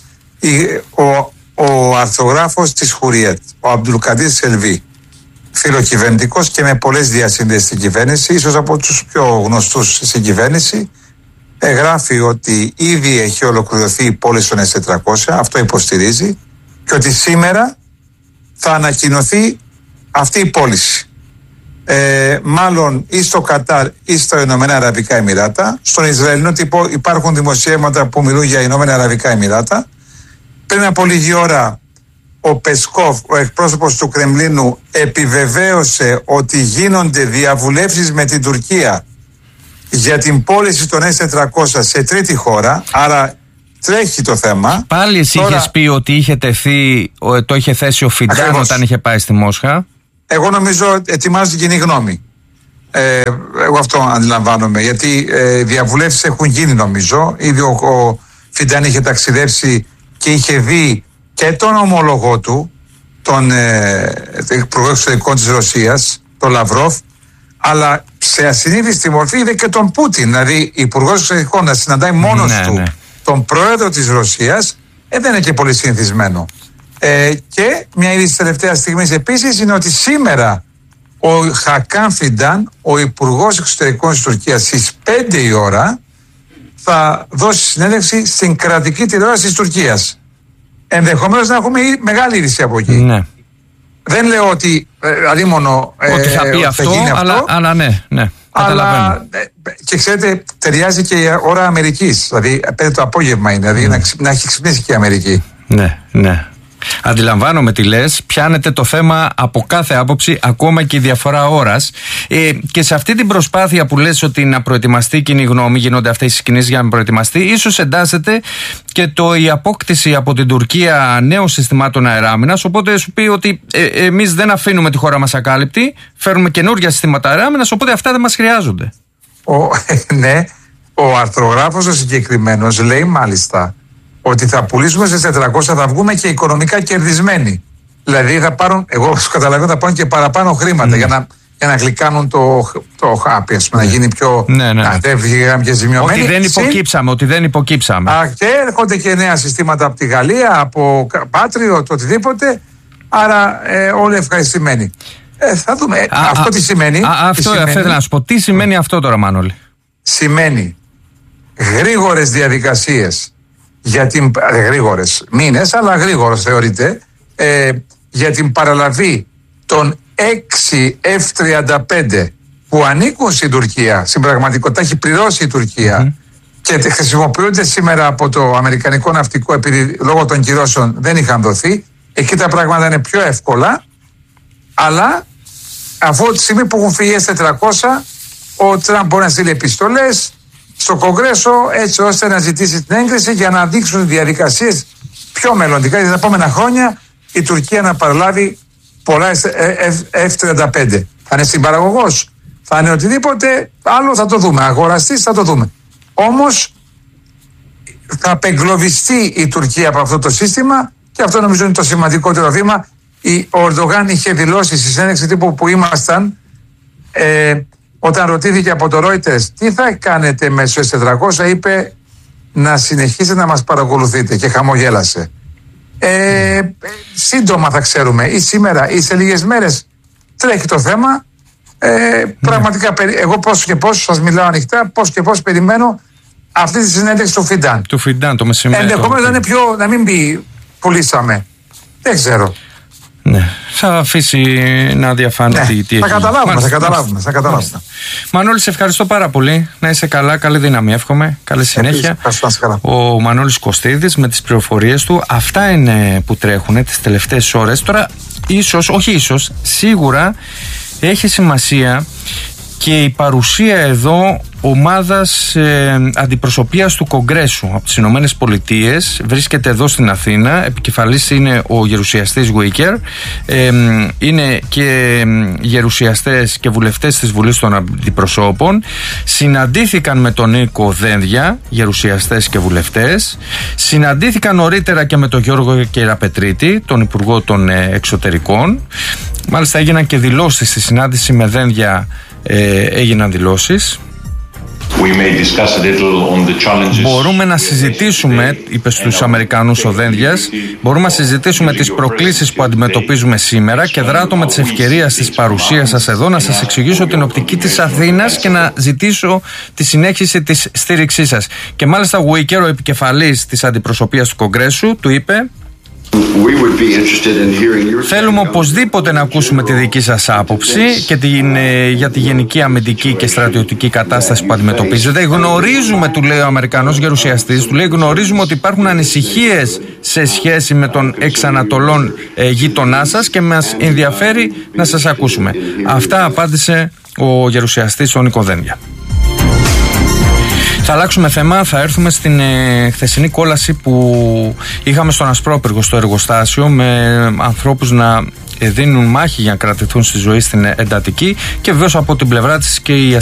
ο αρθογράφος της Χουριέτ, ο Αμπτουλκαντήρ Σελβί, φιλοκυβερνητικός και με πολλές διασύνδεσεις στην κυβέρνηση, ίσως από τους πιο γνωστούς στην κυβέρνηση, γράφει ότι ήδη έχει ολοκληρωθεί η πώληση των S-400, αυτό υποστηρίζει, και ότι σήμερα θα ανακοινωθεί αυτή η πώληση. Μάλλον ή στο Κατάρ ή στα Ηνωμένα Αραβικά Εμιράτα. Στον Ισραηλινό τύπο υπάρχουν δημοσιεύματα που μιλούν για Ηνωμένα Αραβικά Εμιράτα. Πριν από λίγη ώρα ο Πεσκόφ, ο εκπρόσωπος του Κρεμλίνου, επιβεβαίωσε ότι γίνονται διαβουλεύσεις με την Τουρκία για την πώληση των S-400 σε τρίτη χώρα, άρα τρέχει το θέμα. Πάλι εσύ είχες πει ότι το είχε θέσει ο Φιντάν όταν είχε πάει στη Μόσχα. Εγώ νομίζω ετοιμάζω την κοινή γνώμη. Εγώ αυτό αντιλαμβάνομαι, γιατί διαβουλεύσεις έχουν γίνει νομίζω. Ήδη ο Φιντάν είχε ταξιδέψει και είχε δει και τον ομολογό του, τον υπουργό εξωτερικών της Ρωσίας, τον Λαυρόφ, αλλά σε ασυνήθιστη μορφή είδε και τον Πούτιν, δηλαδή υπουργός εξωτερικών να συναντάει μόνος του τον πρόεδρο της Ρωσίας, δεν είναι και πολύ συνηθισμένο. Και μια είδηση τελευταία στιγμή επίσης είναι ότι σήμερα ο Χακάν Φιντάν, ο υπουργός εξωτερικών της Τουρκίας, στις 5 η ώρα θα δώσει συνέντευξη στην κρατική τηλεόραση της Τουρκίας. Ενδεχομένως να έχουμε μεγάλη είδηση από εκεί. Ναι. Δεν λέω ότι αλίμονο ότι θα πει αυτό, αλλά ναι. Αλλά και ξέρετε, ταιριάζει και η ώρα Αμερικής. Δηλαδή, 5 το απόγευμα είναι, δηλαδή να έχει ξυπνήσει και η Αμερική. Ναι. Αντιλαμβάνομαι τι λες, πιάνετε το θέμα από κάθε άποψη, ακόμα και η διαφορά ώρας. Και σε αυτή την προσπάθεια που λες ότι να προετοιμαστεί κοινή γνώμη, γίνονται αυτές οι κινήσεις για να προετοιμαστεί, ίσως εντάσσεται και η απόκτηση από την Τουρκία νέων συστημάτων αεράμινας. Οπότε σου πει ότι εμείς δεν αφήνουμε τη χώρα μας ακάλυπτη, φέρνουμε καινούργια συστήματα αεράμινας, οπότε αυτά δεν μας χρειάζονται. Ναι, ο αρθρογράφος ο συγκεκριμένος λέει μάλιστα ότι θα πουλήσουμε σε 400, θα βγούμε και οικονομικά κερδισμένοι. Δηλαδή θα πάρουν, εγώ σου καταλαβαίνω, θα πάρουν και παραπάνω χρήματα για να γλυκάνουν το χάπι, ας πούμε, να γίνει πιο. Ναι. Δεν βγήκαμε και ζημιωμένοι. Ότι δεν υποκύψαμε. Και έρχονται και νέα συστήματα από τη Γαλλία, από Patriot, οτιδήποτε. Άρα όλοι ευχαριστημένοι. Θα δούμε. Αυτό τι σημαίνει. Αυτό θέλω να σου πω. Τι σημαίνει αυτό τώρα, Μανώλη? Σημαίνει γρήγορες διαδικασίες γρήγορες μήνες, αλλά γρήγορος θεωρείται, για την παραλαβή των 6 F-35 που ανήκουν στην Τουρκία, στην πραγματικότητα έχει πληρώσει η Τουρκία και χρησιμοποιούνται σήμερα από το αμερικανικό ναυτικό, επειδή λόγω των κυρώσεων δεν είχαν δοθεί. Εκεί τα πράγματα είναι πιο εύκολα, αλλά αφού τη στιγμή που έχουν φύγει S-400, ο Τραμπ μπορεί να στείλει επιστολές στο Κογκρέσο, έτσι ώστε να ζητήσει την έγκριση για να δείξουν διαδικασίες πιο μελλοντικά για τα επόμενα χρόνια η Τουρκία να παραλάβει πολλά F-35. Θα είναι συμπαραγωγός, θα είναι οτιδήποτε άλλο, θα το δούμε. Αγοραστής, θα το δούμε. Όμως θα απεγκλωβιστεί η Τουρκία από αυτό το σύστημα και αυτό νομίζω είναι το σημαντικότερο βήμα. Ο Ερντογάν είχε δηλώσει στη συνέντευξη τύπου που ήμασταν, όταν ρωτήθηκε από το Reuters τι θα κάνετε με το S-400, είπε να συνεχίσετε να μας παρακολουθείτε και χαμογέλασε. Σύντομα θα ξέρουμε, ή σήμερα ή σε λίγες μέρες τρέχει το θέμα. Πραγματικά εγώ πώς και πώς σας μιλάω ανοιχτά, πώς και πώς περιμένω αυτή τη συνέντευξη του Φιντάν. Του Φιντάν το μεσημέρι. Ενδεχομένως να μην πει πουλήσαμε. Δεν ξέρω. Ναι, θα αφήσει να διαφάνει τι έχει. Θα καταλάβουμε. Μανώλη, σε ευχαριστώ πάρα πολύ. Να είσαι καλά, καλή δύναμη εύχομαι. Καλή συνέχεια. Ο Μανώλης Κωστίδης με τις πληροφορίες του. Αυτά είναι που τρέχουν τις τελευταίες ώρες. Τώρα σίγουρα έχει σημασία και η παρουσία εδώ ομάδας αντιπροσωπείας του Κογκρέσου από τις Ηνωμένες Πολιτείες. Βρίσκεται εδώ στην Αθήνα, επικεφαλής είναι ο γερουσιαστής Γουίκερ, είναι και γερουσιαστές και βουλευτές της Βουλής των Αντιπροσώπων. Συναντήθηκαν με τον Νίκο Δένδια, γερουσιαστές και βουλευτές. Συναντήθηκαν νωρίτερα και με τον Γιώργο Κεραπετρίτη, τον Υπουργό των Εξωτερικών. Μάλιστα έγιναν και δηλώσεις στη συνάντηση με Δένδια, έγιναν δηλώσεις. Μπορούμε να συζητήσουμε, είπε στους Αμερικανούς ο Δένδιας, μπορούμε να συζητήσουμε τις προκλήσεις που αντιμετωπίζουμε σήμερα και δράτω με τις ευκαιρίες της παρουσίας σας εδώ να σας εξηγήσω την οπτική της Αθήνας και να ζητήσω τη συνέχιση της στήριξής σας. Και μάλιστα ο Γουίκερ, ο επικεφαλής της αντιπροσωπείας του Κογκρέσου, του είπε: θέλουμε οπωσδήποτε να ακούσουμε τη δική σας άποψη και για τη γενική αμυντική και στρατιωτική κατάσταση που αντιμετωπίζετε. Γνωρίζουμε, του λέει ο Αμερικανός γερουσιαστής, γνωρίζουμε ότι υπάρχουν ανησυχίες σε σχέση με τον εξανατολών γείτονά σας και μας ενδιαφέρει να σας ακούσουμε. Αυτά απάντησε ο γερουσιαστής ο Νίκο Δένδια. Θα αλλάξουμε θέμα, θα έρθουμε στην χθεσινή κόλαση που είχαμε στον Ασπρόπυργο στο εργοστάσιο, με ανθρώπους να δίνουν μάχη για να κρατηθούν στη ζωή στην εντατική, και βεβαίως από την πλευρά της και η